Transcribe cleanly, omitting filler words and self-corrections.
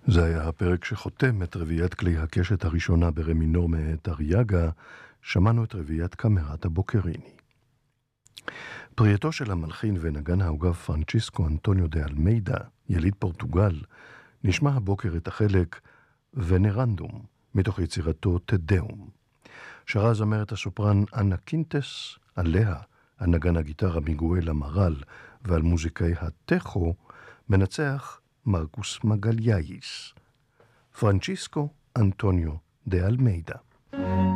זה היה הפרק שחותם את רביעיית כלי הקשת הראשונה ברמי מינור מאת אריאגה. שמענו את רביעיית קמרת הבוקריני. פרייתו של המלחין ונגן העוגב פרנצ'יסקו אנטוניו דה אלמיידה, יליד פורטוגל, נשמע הבוקר את החלק ונרנדום מתוך יצירתו תדאום. שרה זמרת הסופרן אנה קינטס, עליה הנגן הגיטרה מיגואל אמרל, ועל מוזיקאי הטכו מנצח מרקוס מגליאיס. פרנצ'יסקו אנטוניו דה אלמיידה.